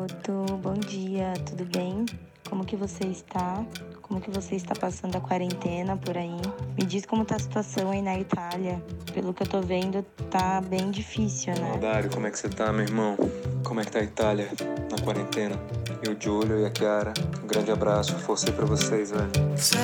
garoto, bom dia, tudo bem? Como que você está? Como que você está passando a quarentena por aí? Me diz como tá a situação aí na Itália. Pelo que eu tô vendo, tá bem difícil, né? Dário, como é que você tá, meu irmão? Como é que tá a Itália na quarentena? Eu, o Giulio e a Chiara, um grande abraço, força aí pra vocês, velho.